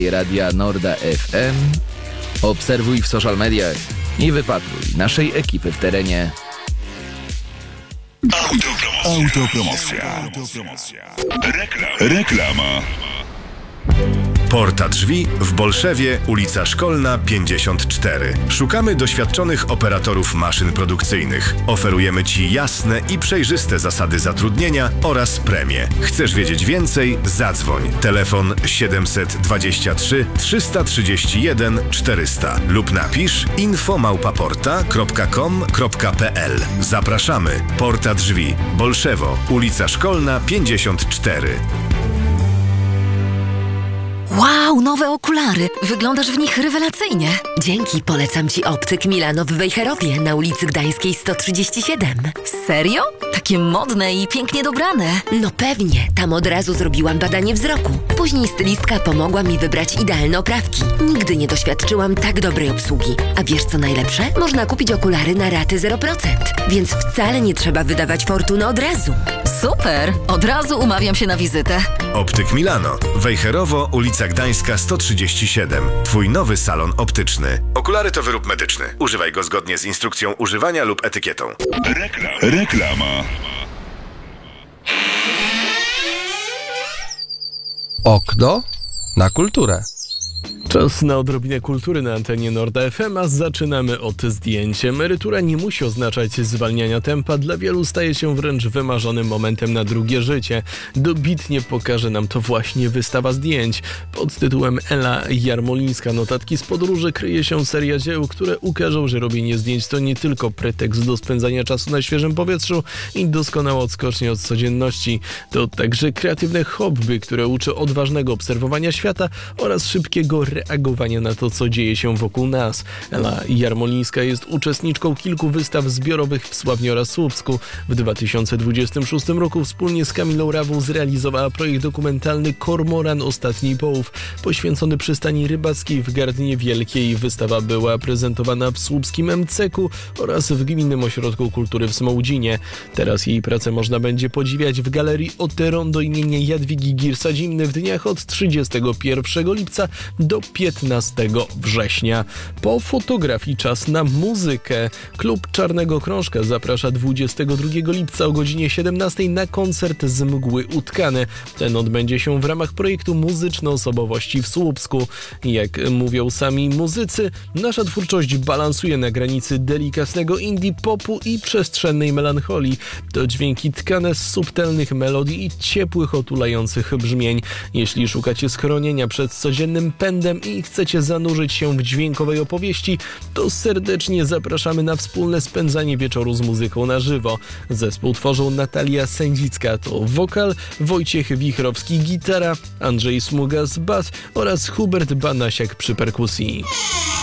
Radia Norda FM, obserwuj w social mediach i wypatruj naszej ekipy w terenie. Autopromocja. Reklama. Porta Drzwi w Bolszewie, ulica Szkolna 54. Szukamy doświadczonych operatorów maszyn produkcyjnych. Oferujemy Ci jasne i przejrzyste zasady zatrudnienia oraz premie. Chcesz wiedzieć więcej? Zadzwoń. Telefon 723 331 400 lub napisz info@porta.com.pl. Zapraszamy. Porta Drzwi, Bolszewo, ulica Szkolna 54. Wow, nowe okulary! Wyglądasz w nich rewelacyjnie. Dzięki, polecam Ci Optyk Milano w Wejherowie na ulicy Gdańskiej 137. Serio? Takie modne i pięknie dobrane. No pewnie, tam od razu zrobiłam badanie wzroku. Później stylistka pomogła mi wybrać idealne oprawki. Nigdy nie doświadczyłam tak dobrej obsługi. A wiesz co najlepsze? Można kupić okulary na raty 0%, więc wcale nie trzeba wydawać fortuny od razu. Super! Od razu umawiam się na wizytę. Optyk Milano, Wejherowo, ulica Gdańska 137. Twój nowy salon optyczny. Okulary to wyrób medyczny. Używaj go zgodnie z instrukcją używania lub etykietą. Reklama. Okno na kulturę. Czas na odrobinę kultury na antenie Norda FM, a zaczynamy od zdjęć. Emerytura nie musi oznaczać zwalniania tempa, dla wielu staje się wręcz wymarzonym momentem na drugie życie. Dobitnie pokaże nam to właśnie wystawa zdjęć. Pod tytułem Ela Jarmolińska, notatki z podróży, kryje się seria dzieł, które ukażą, że robienie zdjęć to nie tylko pretekst do spędzania czasu na świeżym powietrzu i doskonała odskocznia od codzienności. To także kreatywne hobby, które uczy odważnego obserwowania świata oraz szybkiego reagowania na to, co dzieje się wokół nas. Ela Jarmolińska jest uczestniczką kilku wystaw zbiorowych w Sławnie oraz Słupsku. W 2026 roku wspólnie z Kamilą Rawą zrealizowała projekt dokumentalny Kormoran Ostatni Połów, poświęcony przystani rybackiej w Gardnie Wielkiej. Wystawa była prezentowana w słupskim MCK-u oraz w Gminnym Ośrodku Kultury w Smołdzinie. Teraz jej pracę można będzie podziwiać w Galerii Oterondo imienia Jadwigi Girsa-Zimny w dniach od 31 lipca do 15 września. Po fotografii czas na muzykę. Klub Czarnego Krążka zaprasza 22 lipca o godzinie 17 na koncert z Mgły Utkane. Ten odbędzie się w ramach projektu Muzyczne Osobowości w Słupsku. Jak mówią sami muzycy, nasza twórczość balansuje na granicy delikatnego indie popu i przestrzennej melancholii. To dźwięki tkane z subtelnych melodii i ciepłych, otulających brzmień. Jeśli szukacie schronienia przed codziennym pędem i chcecie zanurzyć się w dźwiękowej opowieści, to serdecznie zapraszamy na wspólne spędzanie wieczoru z muzyką na żywo. Zespół tworzą Natalia Sędzicka to wokal, Wojciech Wichrowski gitara, Andrzej Smugas bas oraz Hubert Banasiak przy perkusji.